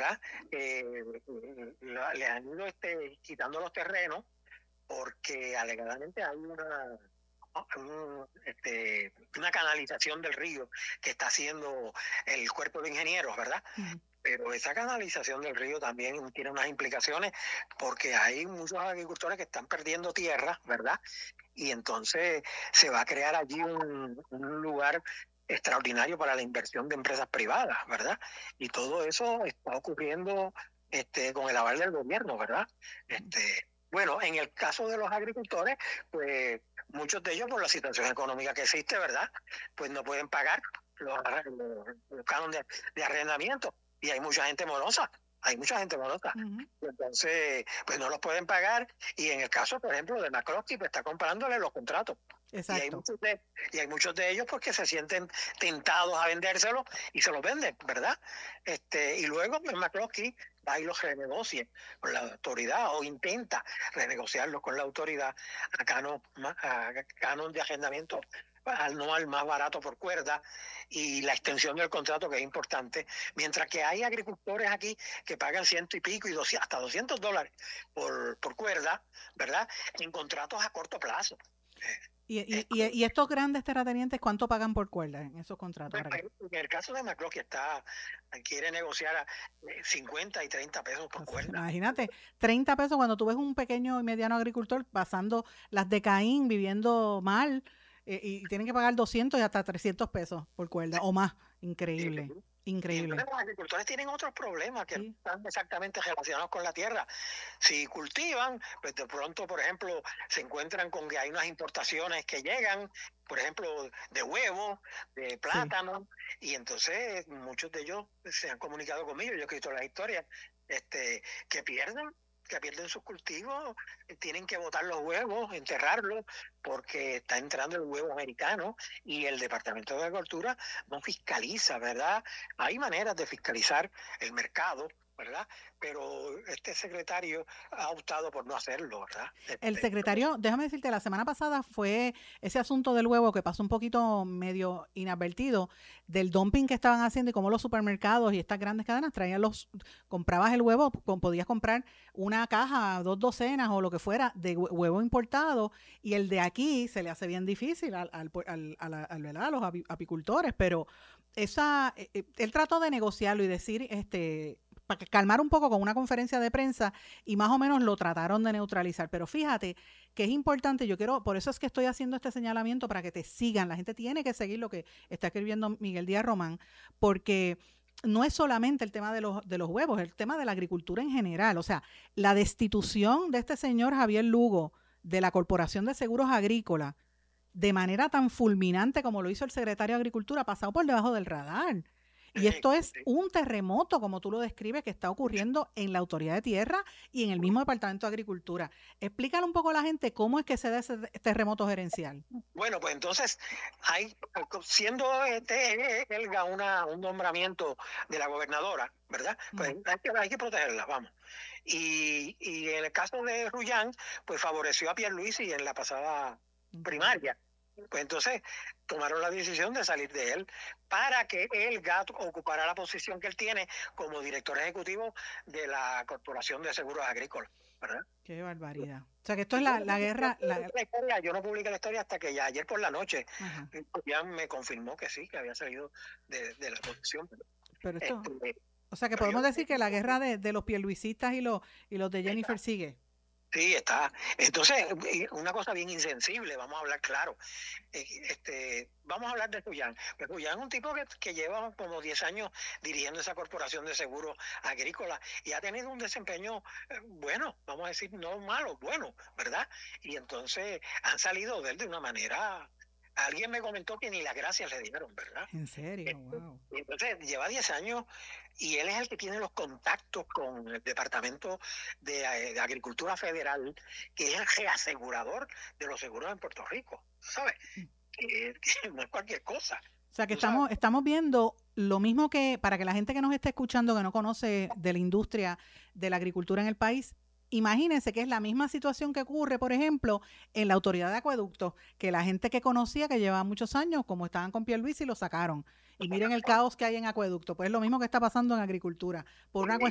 ¿verdad? Le han ido quitando los terrenos porque alegadamente hay una canalización del río que está haciendo el cuerpo de ingenieros, ¿verdad? Pero esa canalización del río también tiene unas implicaciones porque hay muchos agricultores que están perdiendo tierra, ¿verdad? Y entonces se va a crear allí un lugar extraordinario para la inversión de empresas privadas, ¿verdad? Y todo eso está ocurriendo con el aval del gobierno, ¿verdad? Bueno, en el caso de los agricultores, pues muchos de ellos por la situación económica que existe, ¿verdad? Pues no pueden pagar los cánones de arrendamiento y hay mucha gente morosa. Hay mucha gente morosa. Entonces, pues no los pueden pagar. Y en el caso, por ejemplo, de McCloskey, pues está comprándole los contratos. Exacto. Y hay muchos de ellos porque se sienten tentados a vendérselos y se los venden, ¿verdad? Y luego pues, McCloskey va y los renegocia con la autoridad o intenta renegociarlos con la autoridad a canon de arrendamiento anual más barato por cuerda y la extensión del contrato que es importante, mientras que hay agricultores aquí que pagan $100 y pico y hasta $200 por cuerda, ¿verdad? En contratos a corto plazo. ¿Y estos grandes terratenientes cuánto pagan por cuerda en esos contratos? En el caso de McCloskey quiere negociar a 50 y 30 pesos por cuerda. Imagínate, 30 pesos cuando tú ves un pequeño y mediano agricultor pasando las de Caín, viviendo mal, y tienen que pagar 200 y hasta 300 pesos por cuerda o más. Increíble. Sí. Increíble. Y entonces los agricultores tienen otros problemas que no están exactamente relacionados con la tierra. Si cultivan, pues de pronto, por ejemplo, se encuentran con que hay unas importaciones que llegan, por ejemplo, de huevos, de plátano, y entonces muchos de ellos se han comunicado conmigo, yo he escrito la historia, que pierden sus cultivos, tienen que botar los huevos, enterrarlos, porque está entrando el huevo americano y el Departamento de Agricultura no fiscaliza, ¿verdad? Hay maneras de fiscalizar el mercado, ¿verdad? Pero este secretario ha optado por no hacerlo, ¿verdad? El secretario, déjame decirte, la semana pasada fue ese asunto del huevo que pasó un poquito medio inadvertido, del dumping que estaban haciendo y cómo los supermercados y estas grandes cadenas comprabas el huevo, podías comprar una caja, 2 docenas o lo que fuera de huevo importado, y el de aquí se le hace bien difícil a los apicultores, pero él trató de negociarlo y decir, para calmar un poco con una conferencia de prensa y más o menos lo trataron de neutralizar. Pero fíjate que es importante, por eso es que estoy haciendo este señalamiento para que te sigan. La gente tiene que seguir lo que está escribiendo Miguel Díaz Román, porque no es solamente el tema de los huevos, es el tema de la agricultura en general. O sea, la destitución de este señor Javier Lugo de la Corporación de Seguros Agrícolas de manera tan fulminante como lo hizo el secretario de Agricultura, ha pasado por debajo del radar. Y esto es un terremoto, como tú lo describes, que está ocurriendo en la Autoridad de Tierra y en el mismo Departamento de Agricultura. Explícale un poco a la gente cómo es que se da ese terremoto gerencial. Bueno, pues entonces, siendo Helga un nombramiento de la gobernadora, ¿verdad? Pues hay que protegerla, vamos. Y en el caso de Rullán, pues favoreció a Pierluisi en la pasada primaria. Pues entonces tomaron la decisión de salir de él para que el gato ocupara la posición que él tiene como director ejecutivo de la Corporación de Seguros Agrícolas, ¿verdad? Qué barbaridad. O sea que esto es la guerra. Yo no publiqué la historia hasta que ya ayer por la noche ya me confirmó que sí, que había salido de la posición. Pero esto, o sea que podemos decir que la guerra de los pierluisistas y los de Jennifer sigue. Sí, está. Entonces, una cosa bien insensible, vamos a hablar claro. Vamos a hablar de Rullán. Pues Rullán es un tipo que lleva como 10 años dirigiendo esa corporación de seguros agrícolas y ha tenido un desempeño bueno, vamos a decir, no malo, bueno, ¿verdad? Y entonces han salido de él de una manera... Alguien me comentó que ni las gracias le dieron, ¿verdad? ¿En serio? Wow. Entonces, lleva 10 años y él es el que tiene los contactos con el Departamento de Agricultura Federal, que es el reasegurador de los seguros en Puerto Rico, ¿sabes? Que no es cualquier cosa. O sea que estamos viendo lo mismo que, para que la gente que nos esté escuchando, que no conoce de la industria de la agricultura en el país, imagínense que es la misma situación que ocurre, por ejemplo, en la Autoridad de Acueductos, que la gente que conocía, que llevaba muchos años, como estaban con Pierluisi, lo sacaron. Y miren el caos que hay en Acueducto. Pues es lo mismo que está pasando en agricultura. Por una